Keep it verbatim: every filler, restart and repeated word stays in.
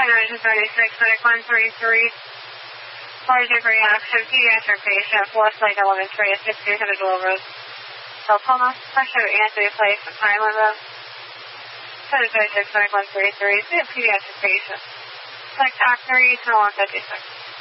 Generation thirty-six, Medic one three three. Allergic reaction, pediatric patient, Westlake Elementary, sixteen hundred Willow Road. Telcoma, pressure Anthony Place, Highland. Generation thirty-six, Medic one three three. See a pediatric patient. Select Act three, one fifty-six.